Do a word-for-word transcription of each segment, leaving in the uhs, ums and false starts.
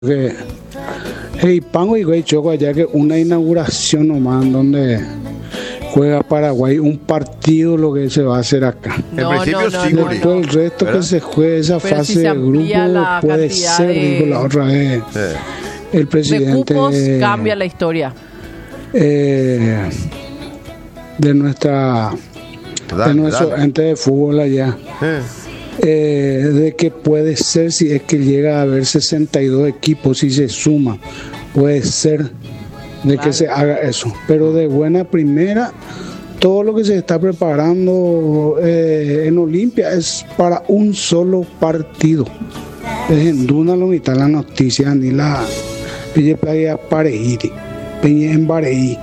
que hey, Pango y Güey Choco allá que una inauguración nomás donde juega Paraguay un partido lo que se va a hacer acá. No, en principio no, no, sí, no, Guri. Todo el resto ¿verdad? que se juegue esa Pero fase si se de amplía grupo la puede cantidad ser, de- dijo la otra vez Sí. el De presidente cupos cambia la historia. eh, de nuestra de Dale, nuestro dale. ente de fútbol allá. Eh. Eh, de que puede ser si es que llega a haber sesenta y dos equipos y se suma, puede ser de que se haga eso, pero de buena primera todo lo que se está preparando eh, en Olimpia es para un solo partido. Es en Duna lo mitad la noticia ni la pille playa Pareiri peña en Bareí.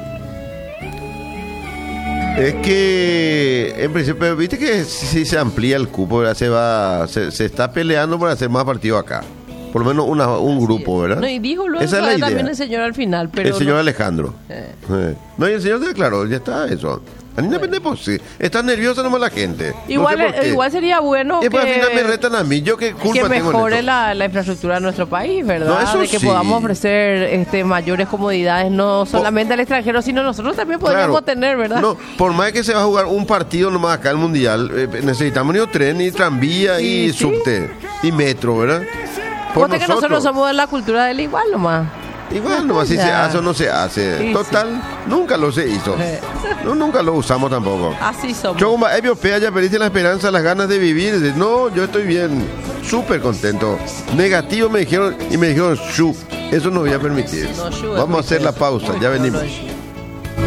Es que, en principio, viste que si se amplía el cupo, ¿verdad? Se va, se, se está peleando por hacer más partidos acá. Por lo menos una, un grupo, ¿verdad? No, y dijo luego Esa es la otra vez también idea. el señor al final, pero El señor no- Alejandro. Eh. Eh. No, y el señor declaró, ya está eso. A mí no depende, pues sí. Está nerviosa nomás la gente. igual, no sé por qué. igual sería bueno Y pues al final me que, retan a mí. Yo qué que culpa tengo en mejore eso. la, la infraestructura de nuestro país, ¿verdad? No, eso de que sí. podamos ofrecer este mayores comodidades, no solamente al extranjero, sino nosotros también podríamos Claro. tener, ¿verdad? No, por más que se va a jugar un partido nomás acá el mundial, eh, necesitamos ni un tren, ni tranvía, Sí, y sí. subte, y metro, ¿verdad? Por Fíjate que nosotros somos de la cultura del igual nomás. Igual nomás si se Ya. hace o no se hace. Sí, Total, nunca lo se hizo. Eh. No, nunca lo usamos tampoco. Así somos. Yo como europea ya perdiste la esperanza, las ganas de vivir. De, no, yo estoy bien, súper contento. Negativo me dijeron y me dijeron, shu, eso no voy a permitir. No, shu es Vamos a muy hacer la feo. pausa, Muy ya feo, venimos. no es shu.